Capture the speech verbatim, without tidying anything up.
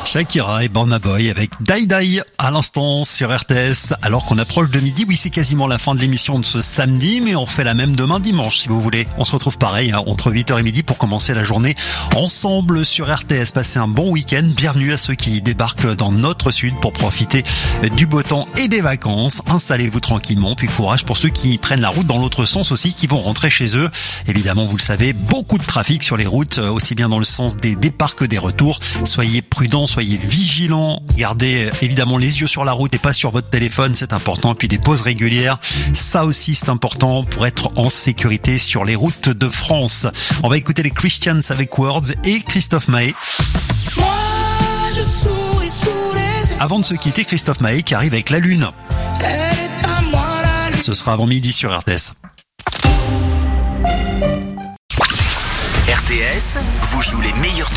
Shakira et Burna Boy avec Die Die à l'instant sur R T S. Alors qu'on approche de midi, oui, c'est quasiment la fin de l'émission de ce samedi, mais on fait la même demain dimanche si vous voulez. On se retrouve pareil hein, entre huit heures et midi pour commencer la journée ensemble sur R T S. Passez un bon week-end. Bienvenue à ceux qui débarquent dans notre sud pour profiter du beau temps et des vacances. Installez-vous tranquillement, puis courage pour ceux qui prennent la route dans l'autre sens aussi, qui vont rentrer chez eux. Évidemment, vous le savez, beaucoup de trafic sur les routes, aussi bien dans le sens des départs que des retours. Soyez prudents, soyez vigilants, gardez évidemment les yeux sur la route et pas sur votre téléphone, c'est important. Puis des pauses régulières, ça aussi c'est important pour être en sécurité sur les routes de France. On va écouter les Christians avec Words et Christophe Maé. Moi, je souris sous les... Avant de se quitter, Christophe Maé qui arrive avec La Lune. Elle est à moi la lune. Ce sera avant midi sur R T S. R T S vous joue les meilleurs